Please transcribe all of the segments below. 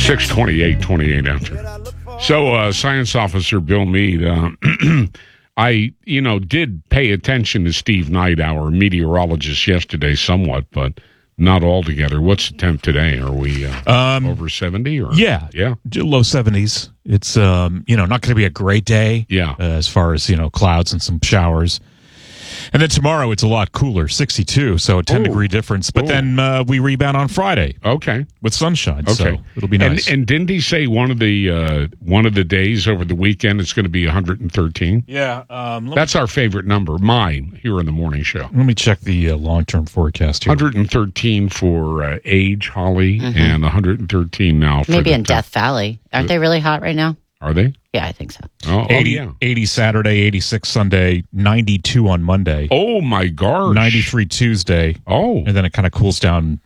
6:28 after. So, Science Officer Bill Meade, I, did pay attention to Steve Knight, our meteorologist, yesterday somewhat, but not altogether. What's the temp today? Are we over 70? Or? Yeah. Low 70s. It's, not going to be a great day. Yeah. As far as, clouds and some showers. And then tomorrow it's a lot cooler, 62, so a 10-degree difference. But then we rebound on Friday. Okay. With sunshine, okay. So it'll be nice. And didn't he say one of the days over the weekend it's going to be 113? Yeah. That's our favorite number, mine, here in the morning show. Let me check the long-term forecast here. 113 for Age, Holly, and 113 now for maybe in Death Valley. Aren't they really hot right now? Are they? Yeah, I think so. 80 Saturday, 86 Sunday, 92 on Monday. Oh, my gosh. 93 Tuesday. Oh. And then it kind of cools down,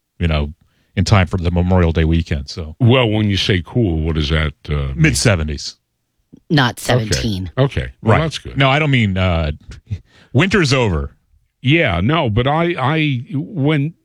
in time for the Memorial Day weekend. So. Well, when you say cool, what does that mid-70s. Not 17. Okay. Well, right. That's good. No, I don't mean winter's over. Yeah, no, but when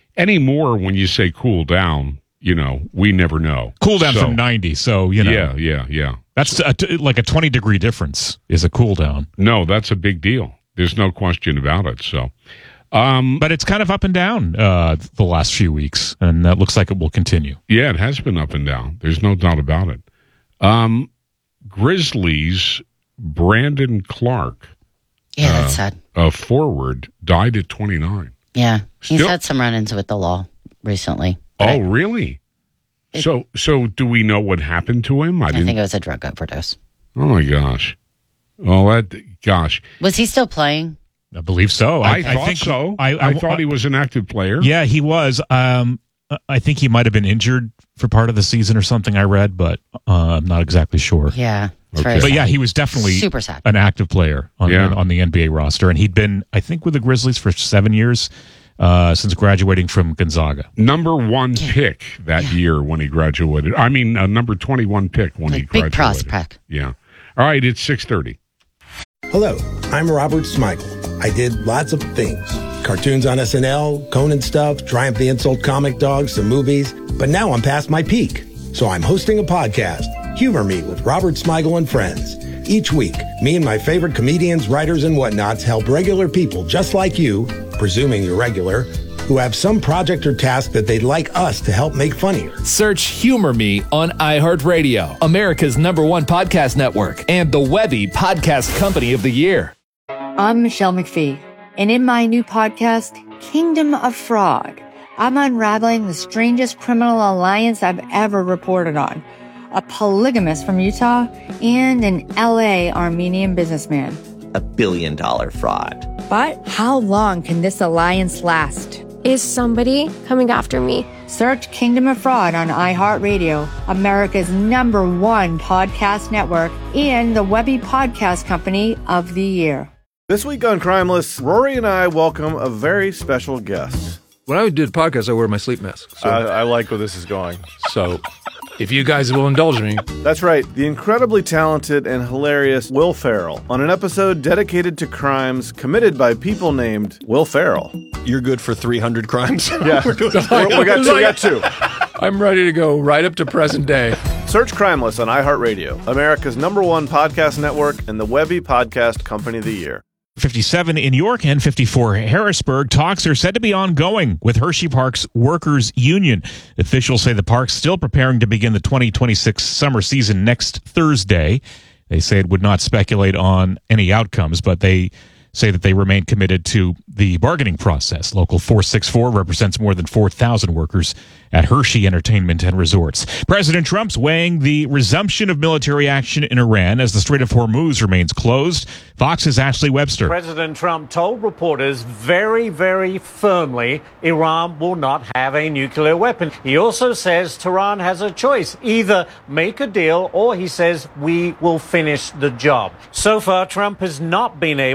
you say cool down, we never know. Cool down from 90, so, Yeah. That's like a 20-degree difference is a cool down. No, that's a big deal. There's no question about it, so. But it's kind of up and down the last few weeks, and that looks like it will continue. Yeah, it has been up and down. There's no doubt about it. Grizzlies, Brandon Clark. Yeah, that's sad. A forward, died at 29. Yeah, he's had some run-ins with the law recently. Oh, really? So do we know what happened to him? I think it was a drug overdose. Oh, my gosh. Well, gosh. Was he still playing? I believe so. I thought so. I thought he was an active player. Yeah, he was. I think he might have been injured for part of the season or something I read, but I'm not exactly sure. Yeah. But yeah, he was definitely super sad. An active player on the NBA roster. And he'd been, I think, with the Grizzlies for 7 years. Since graduating from Gonzaga. Number 1 pick that year when he graduated. I mean, number 21 pick when he graduated. Big prospect. Yeah. All right, it's 6:30. Hello, I'm Robert Smigel. I did lots of things. Cartoons on SNL, Conan stuff, Triumph the Insult comic dogs, some movies. But now I'm past my peak. So I'm hosting a podcast, Humor Me with Robert Smigel and Friends. Each week, me and my favorite comedians, writers, and whatnots help regular people just like you, presuming you're regular, who have some project or task that they'd like us to help make funnier. Search Humor Me on iHeartRadio, America's #1 podcast network, and the Webby Podcast Company of the Year. I'm Michelle McPhee, and in my new podcast, Kingdom of Fraud, I'm unraveling the strangest criminal alliance I've ever reported on. A polygamist from Utah and an LA Armenian businessman. $1 billion fraud. But how long can this alliance last? Is somebody coming after me? Search Kingdom of Fraud on iHeartRadio, America's #1 podcast network, and the Webby Podcast Company of the Year. This week on Crimeless, Rory and I welcome a very special guest. When I do the podcast, I wear my sleep mask. So. I like where this is going. So, if you guys will indulge me. That's right, the incredibly talented and hilarious Will Ferrell on an episode dedicated to crimes committed by people named Will Ferrell. You're good for 300 crimes? Yeah, we got two. I'm ready to go right up to present day. Search Crimeless on iHeartRadio, America's #1 podcast network, and the Webby Podcast Company of the Year. 57 in York and 54 Harrisburg. Talks are said to be ongoing with Hershey Park's Workers Union. Officials say the park's still preparing to begin the 2026 summer season next Thursday. They say it would not speculate on any outcomes, but they say that they remain committed to the bargaining process. Local 464 represents more than 4,000 workers at Hershey Entertainment and Resorts. President Trump's weighing the resumption of military action in Iran as the Strait of Hormuz remains closed. Fox's Ashley Webster. President Trump told reporters very, very firmly Iran will not have a nuclear weapon. He also says Tehran has a choice. Either make a deal or, he says, we will finish the job. So far, Trump has not been able to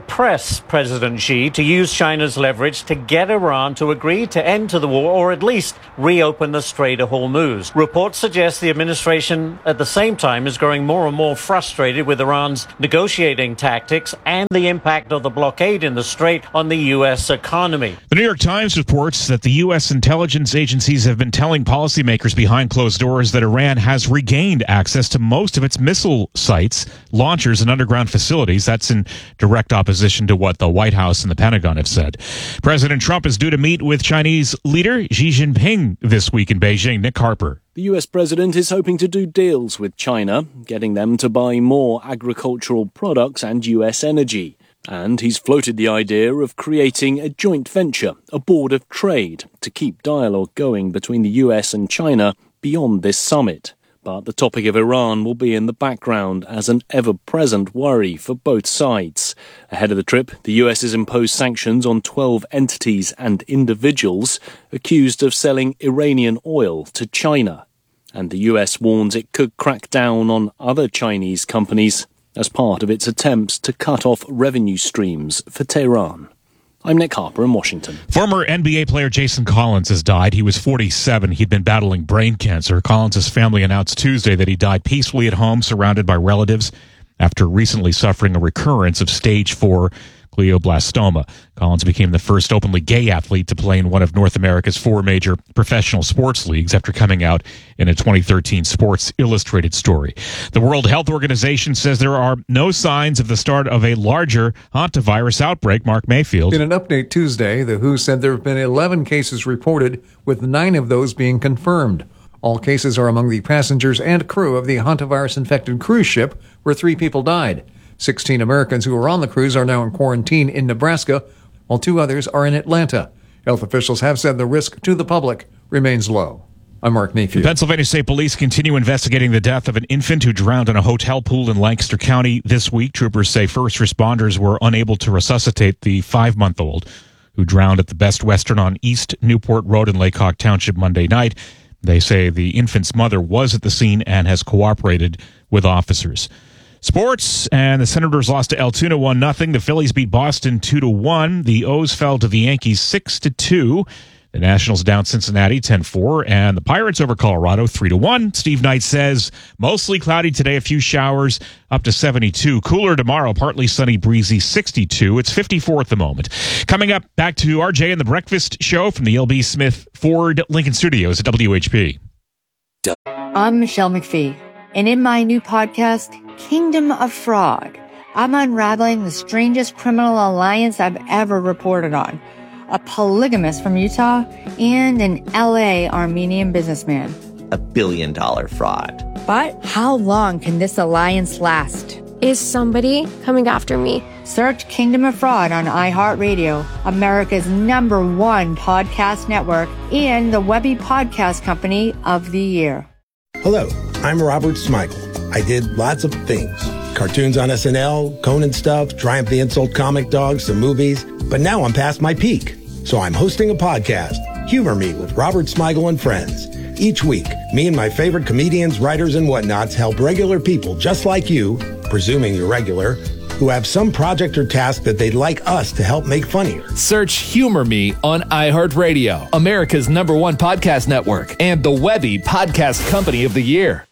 press President Xi to use China's leverage to get Iran to agree to end to the war or at least reopen the Strait of Hormuz. Reports suggest the administration at the same time is growing more and more frustrated with Iran's negotiating tactics and the impact of the blockade in the strait on the U.S. economy. The New York Times reports that the U.S. intelligence agencies have been telling policymakers behind closed doors that Iran has regained access to most of its missile sites, launchers, and underground facilities. That's in direct opposition to what the White House and the Pentagon have said. President Trump is due to meet with Chinese leader Xi Jinping this week in Beijing. Nick Harper. The US president is hoping to do deals with China, getting them to buy more agricultural products and US energy. And he's floated the idea of creating a joint venture, a board of trade, to keep dialogue going between the US and China beyond this summit. But the topic of Iran will be in the background as an ever-present worry for both sides. Ahead of the trip, the US has imposed sanctions on 12 entities and individuals accused of selling Iranian oil to China. And the US warns it could crack down on other Chinese companies as part of its attempts to cut off revenue streams for Tehran. I'm Nick Harper in Washington. Former NBA player Jason Collins has died. He was 47. He'd been battling brain cancer. Collins' family announced Tuesday that he died peacefully at home, surrounded by relatives, after recently suffering a recurrence of stage 4 glioblastoma. Collins became the first openly gay athlete to play in one of North America's 4 major professional sports leagues after coming out in a 2013 Sports Illustrated story. The World Health Organization says there are no signs of the start of a larger hantavirus outbreak. Mark Mayfield. In an update Tuesday, the WHO said there have been 11 cases reported, with 9 of those being confirmed. All cases are among the passengers and crew of the hantavirus-infected cruise ship, where 3 people died. 16 Americans who were on the cruise are now in quarantine in Nebraska, while 2 others are in Atlanta. Health officials have said the risk to the public remains low. I'm Mark Mayfield. Pennsylvania State Police continue investigating the death of an infant who drowned in a hotel pool in Lancaster County this week. Troopers say first responders were unable to resuscitate the 5-month-old who drowned at the Best Western on East Newport Road in Lake Hawk Township Monday night. They say the infant's mother was at the scene and has cooperated with officers. Sports, and the Senators lost to Altoona 1-0. The Phillies beat Boston 2-1. The O's fell to the Yankees 6-2. The Nationals down Cincinnati 10-4, and the Pirates over Colorado 3-1. Steve Knight says mostly cloudy today, a few showers, up to 72. Cooler tomorrow, partly sunny, breezy, 62. It's 54 at the moment. Coming up, back to RJ and the Breakfast Show from the LB Smith Ford Lincoln Studios at WHP. I'm Michelle McPhee, and in my new podcast, Kingdom of Fraud, I'm unraveling the strangest criminal alliance I've ever reported on. A polygamist from Utah and an LA Armenian businessman. $1 billion fraud. But how long can this alliance last? Is somebody coming after me? Search Kingdom of Fraud on iHeartRadio, America's #1 podcast network, and the Webby Podcast Company of the Year. Hello, I'm Robert Smigel. I did lots of things. Cartoons on SNL, Conan stuff, Triumph the Insult Comic Dog, some movies. But now I'm past my peak. So I'm hosting a podcast, Humor Me with Robert Smigel and Friends. Each week, me and my favorite comedians, writers, and whatnots help regular people just like you, presuming you're regular, who have some project or task that they'd like us to help make funnier. Search Humor Me on iHeartRadio, America's #1 podcast network, and the Webby Podcast Company of the Year.